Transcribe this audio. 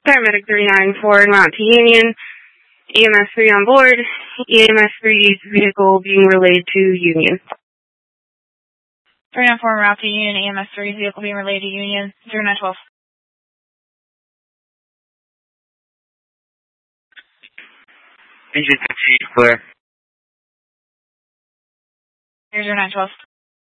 Paramedic 394 en route to Union. EMS 3 on board. EMS 3's vehicle being relayed to Union. 394 en route to Union. EMS 3's vehicle being relayed to Union. 0912. Engine 58 clear. Here's 0912.